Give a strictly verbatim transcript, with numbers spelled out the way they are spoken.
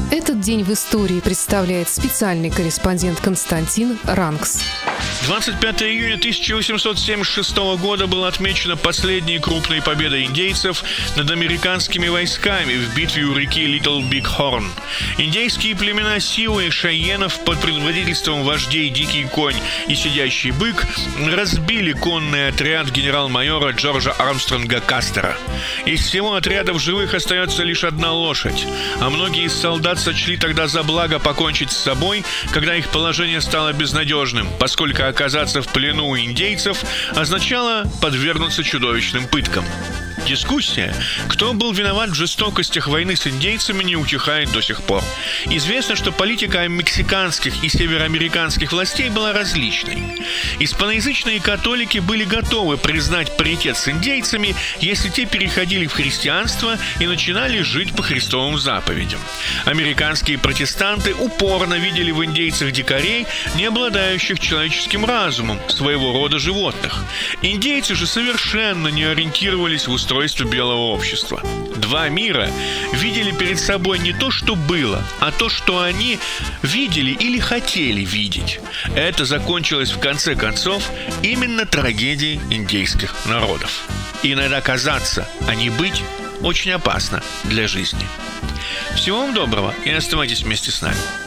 Этот день в истории представляет специальный корреспондент Константин Рангс. двадцать пятого июня тысяча восемьсот семьдесят шестого года была отмечена последняя крупная победа индейцев над американскими войсками в битве у реки Литл Биг Хорн. Индейские племена Сиу и Шайенов под предводительством вождей Дикий Конь и Сидящий Бык разбили конный отряд генерал-майора Джорджа Армстронга Кастера. Из всего отряда в живых остается лишь одна лошадь, а многие из солдат сочли тогда за благо покончить с собой, когда их положение стало безнадежным, поскольку оказаться в плену у индейцев означало подвергнуться чудовищным пыткам. Дискуссия, кто был виноват в жестокостях войны с индейцами, не утихает до сих пор. Известно, что политика мексиканских и североамериканских властей была различной. Испаноязычные католики были готовы признать паритет с индейцами, если те переходили в христианство и начинали жить по христовым заповедям. Американские протестанты упорно видели в индейцах дикарей, не обладающих человеческим разумом, своего рода животных. Индейцы же совершенно не ориентировались в устройство белого общества. Два мира видели перед собой не то, что было, а то, что они видели или хотели видеть. Это закончилось в конце концов именно трагедией индейских народов. Иногда казаться, а не быть, очень опасно для жизни. Всего вам доброго и оставайтесь вместе с нами.